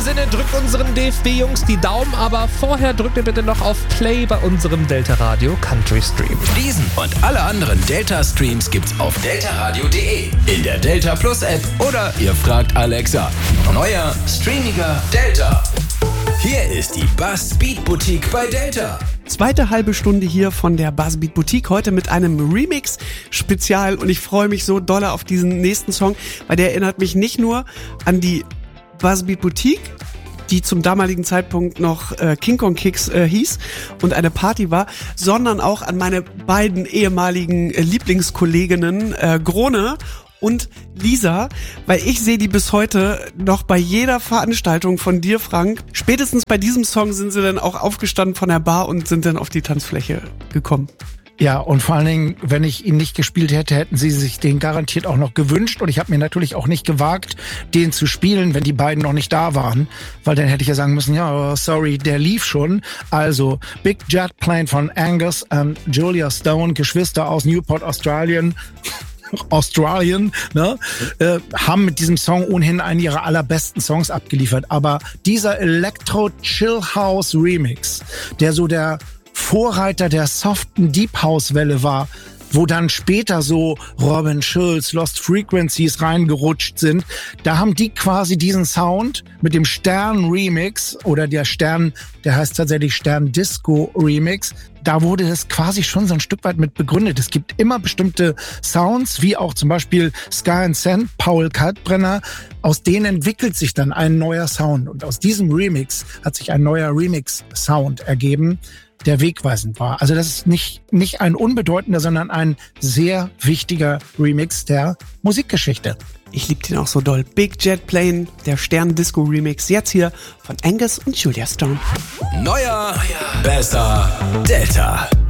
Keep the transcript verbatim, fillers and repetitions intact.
Sinne, drückt unseren D F B-Jungs die Daumen, aber vorher drückt ihr bitte noch auf Play bei unserem Delta Radio Country Stream. Diesen und alle anderen Delta-Streams gibt's auf delta radio punkt de, in der Delta Plus App oder ihr fragt Alexa. Neuer, streamiger Delta. Hier ist die Buzzbeat Boutique bei Delta. Zweite halbe Stunde hier von der Buzzbeat Boutique, heute mit einem Remix-Spezial und ich freue mich so doll auf diesen nächsten Song, weil der erinnert mich nicht nur an die Buzzbeat Boutique, die zum damaligen Zeitpunkt noch äh, King Kong Kicks äh, hieß und eine Party war, sondern auch an meine beiden ehemaligen äh, Lieblingskolleginnen äh, Grone und Lisa, weil ich sehe die bis heute noch bei jeder Veranstaltung von dir, Frank. Spätestens bei diesem Song sind sie dann auch aufgestanden von der Bar und sind dann auf die Tanzfläche gekommen. Ja, und vor allen Dingen, wenn ich ihn nicht gespielt hätte, hätten sie sich den garantiert auch noch gewünscht. Und ich habe mir natürlich auch nicht gewagt, den zu spielen, wenn die beiden noch nicht da waren. Weil dann hätte ich ja sagen müssen, ja, sorry, der lief schon. Also Big Jet Plane von Angus und Julia Stone, Geschwister aus Newport, Australien. Australien, ne, äh, haben mit diesem Song ohnehin einen ihrer allerbesten Songs abgeliefert. Aber dieser Electro-Chill-House-Remix, der so der Vorreiter der soften Deep House-Welle war, wo dann später so Robin Schulz, Lost Frequencies reingerutscht sind, da haben die quasi diesen Sound mit dem Stern-Remix oder der Stern, der heißt tatsächlich Stern-Disco-Remix, da wurde das quasi schon so ein Stück weit mit begründet. Es gibt immer bestimmte Sounds, wie auch zum Beispiel Sky and Sand, Paul Kalkbrenner, aus denen entwickelt sich dann ein neuer Sound. Und aus diesem Remix hat sich ein neuer Remix-Sound ergeben, der wegweisend war. Also das ist nicht, nicht ein unbedeutender, sondern ein sehr wichtiger Remix der Musikgeschichte. Ich liebe den auch so doll. Big Jet Plane, der Stern-Disco-Remix, jetzt hier von Angus und Julia Stone. Neuer, besser, Delta.